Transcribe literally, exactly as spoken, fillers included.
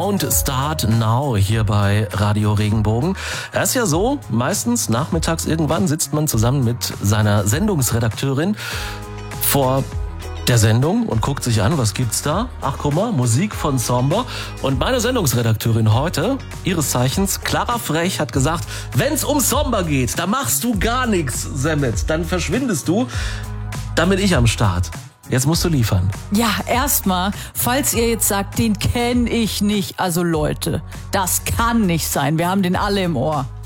Don't Start Now hier bei Radio Regenbogen. Es ist ja so, meistens nachmittags irgendwann sitzt man zusammen mit seiner Sendungsredakteurin vor der Sendung und guckt sich an, was gibt's da? Ach, guck mal, Musik von Somber. Und meine Sendungsredakteurin heute, ihres Zeichens, Clara Frech, hat gesagt, wenn's um Somber geht, da machst du gar nichts, Semmet. Dann verschwindest du. Dann bin ich am Start. Jetzt musst du liefern. Ja, erstmal, falls ihr jetzt sagt, den kenne ich nicht. Also Leute, das kann nicht sein. Wir haben den alle im Ohr.